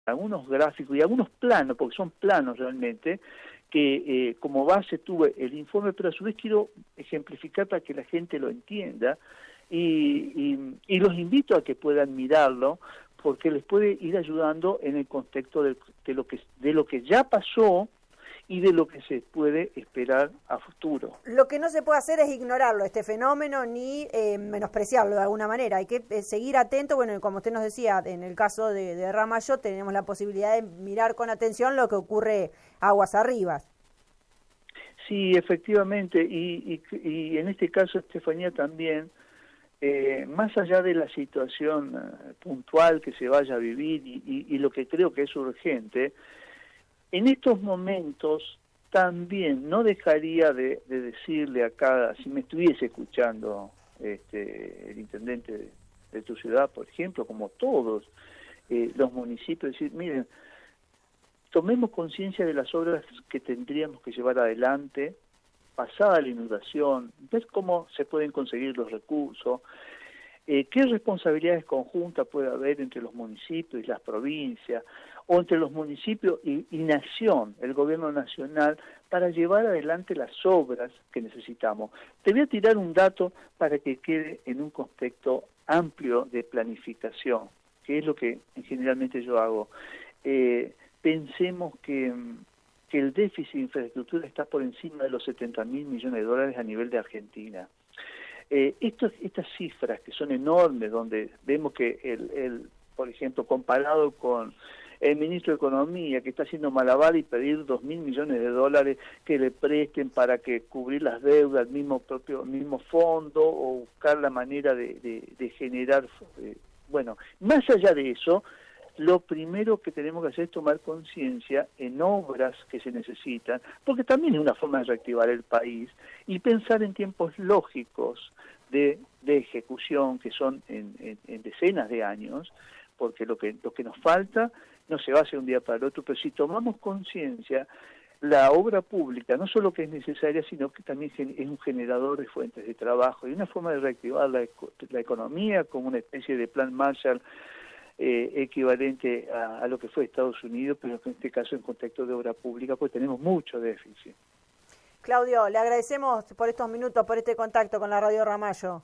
algunos gráficos y algunos planos, porque son planos realmente, que como base tuve el informe, pero a su vez quiero ejemplificar para que la gente lo entienda y los invito a que puedan mirarlo, porque les puede ir ayudando en el contexto de lo que ya pasó y de lo que se puede esperar a futuro. Lo que no se puede hacer es ignorarlo, este fenómeno, ni menospreciarlo de alguna manera. Hay que seguir atento. Bueno, como usted nos decía, en el caso de Ramallo tenemos la posibilidad de mirar con atención lo que ocurre aguas arriba. Sí, efectivamente, y en este caso, Estefanía, también, más allá de la situación puntual que se vaya a vivir y lo que creo que es urgente, en estos momentos también no dejaría de decirle acá, si me estuviese escuchando el intendente de tu ciudad, por ejemplo, como todos los municipios, decir, miren, tomemos conciencia de las obras que tendríamos que llevar adelante, pasada la inundación, ver cómo se pueden conseguir los recursos, qué responsabilidades conjuntas puede haber entre los municipios y las provincias, o entre los municipios y nación, el gobierno nacional, para llevar adelante las obras que necesitamos. Te voy a tirar un dato para que quede en un contexto amplio de planificación, que es lo que generalmente yo hago. Pensemos que el déficit de infraestructura está por encima de los 70.000 millones de dólares a nivel de Argentina. Estas cifras que son enormes, donde vemos que por ejemplo, comparado con el ministro de Economía, que está haciendo malabar y pedir 2.000 millones de dólares que le presten para que cubrir las deudas al mismo fondo, o buscar la manera de generar... bueno, más allá de eso, lo primero que tenemos que hacer es tomar conciencia en obras que se necesitan, porque también es una forma de reactivar el país, y pensar en tiempos lógicos de ejecución, que son en decenas de años, porque lo que nos falta no se va a hacer un día para el otro, pero si tomamos conciencia, la obra pública no solo que es necesaria, sino que también es un generador de fuentes de trabajo y una forma de reactivar la economía como una especie de plan Marshall equivalente a lo que fue Estados Unidos, pero en este caso en contexto de obra pública, pues tenemos mucho déficit. Claudio, le agradecemos por estos minutos, por este contacto con la Radio Ramallo.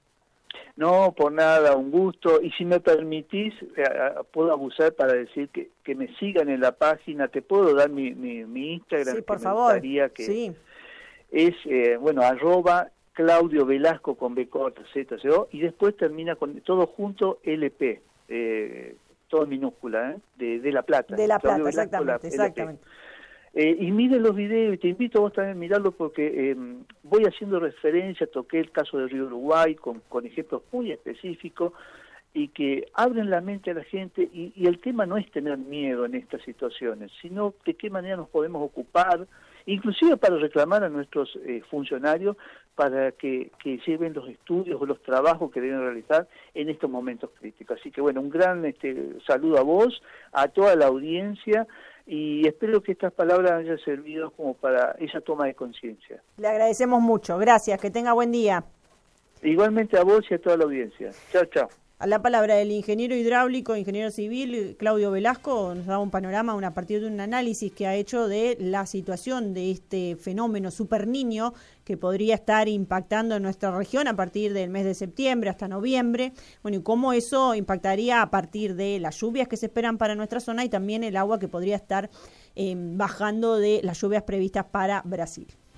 No, por nada, un gusto. Y si me permitís, puedo abusar para decir que me sigan en la página. Te puedo dar mi Instagram. Sí, por favor. Que sí. Es, @ Claudio Velasco con B corta, ZCO, y después termina con todo junto LP, todo en minúscula, de La Plata. De La Plata, Claudio Velasco, exactamente. Y mire los videos, y te invito a vos también a mirarlo, porque voy haciendo referencia, toqué el caso de Río Uruguay con ejemplos muy específicos y que abren la mente a la gente, y el tema no es tener miedo en estas situaciones, sino de qué manera nos podemos ocupar, inclusive para reclamar a nuestros funcionarios para que lleven los estudios o los trabajos que deben realizar en estos momentos críticos. Así que bueno, un gran saludo a vos, a toda la audiencia, y espero que estas palabras hayan servido como para esa toma de conciencia. Le agradecemos mucho, gracias, que tenga buen día. Igualmente a vos y a toda la audiencia. Chao, chao. A la palabra del ingeniero hidráulico, ingeniero civil, Claudio Velasco, nos da un panorama a partir de un análisis que ha hecho de la situación de este fenómeno Super Niño que podría estar impactando en nuestra región a partir del mes de septiembre hasta noviembre. Bueno, y cómo eso impactaría a partir de las lluvias que se esperan para nuestra zona y también el agua que podría estar bajando de las lluvias previstas para Brasil.